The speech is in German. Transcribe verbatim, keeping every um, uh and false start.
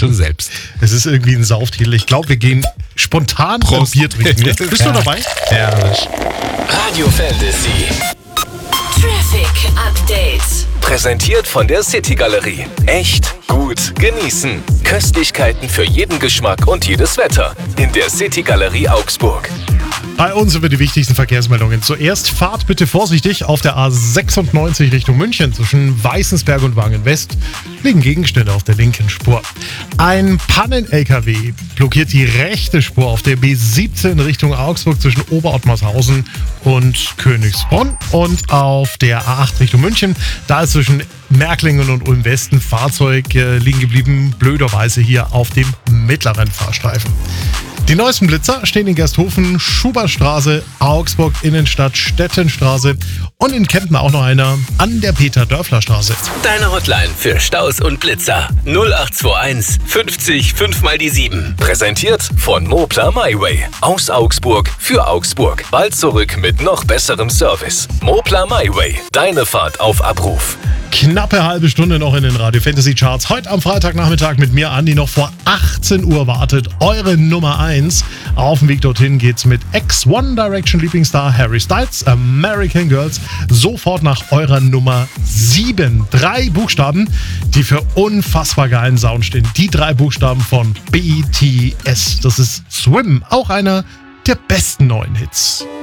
schon selbst. Es ist irgendwie ein Sauftitel. Ich glaube, wir gehen spontan ein Bier trinken. Ja? Bist ja. du dabei? Herrlich. Radio Fantasy. Traffic Update. Präsentiert von der City Galerie. Echt gut genießen. Köstlichkeiten für jeden Geschmack und jedes Wetter. In der City Galerie Augsburg. Bei uns über die wichtigsten Verkehrsmeldungen. Zuerst fahrt bitte vorsichtig auf der A sechsundneunzig Richtung München. Zwischen Weißensberg und Wangen-West liegen Gegenstände auf der linken Spur. Ein Pannen-L K W blockiert die rechte Spur auf der B siebzehn Richtung Augsburg zwischen Oberottmarshausen und Königsbrunn. Und auf der A acht Richtung München, da ist zwischen Märklingen und Ulm-Westen Fahrzeug äh, liegen geblieben, blöderweise hier auf dem mittleren Fahrstreifen. Die neuesten Blitzer stehen in Gersthofen, Schubertstraße, Augsburg Innenstadt, Stettenstraße und in Kempten auch noch einer an der Peter-Dörfler-Straße. Deine Hotline für Staus und Blitzer. null acht zwei eins fünfzig fünf mal die sieben. Präsentiert von Moplar MyWay. Aus Augsburg für Augsburg. Bald zurück mit noch besserem Service. Moplar MyWay. Deine Fahrt auf Abruf. Knappe halbe Stunde noch in den Radio Fantasy Charts. Heute am Freitagnachmittag mit mir, Andi, noch vor achtzehn Uhr wartet eure Nummer eins. Auf dem Weg dorthin geht's mit Ex-One Direction Lieblingsstar Harry Styles, American Girls, sofort nach eurer Nummer sieben. Drei Buchstaben, die für unfassbar geilen Sound stehen. Die drei Buchstaben von B T S. Das ist Swim, auch einer der besten neuen Hits.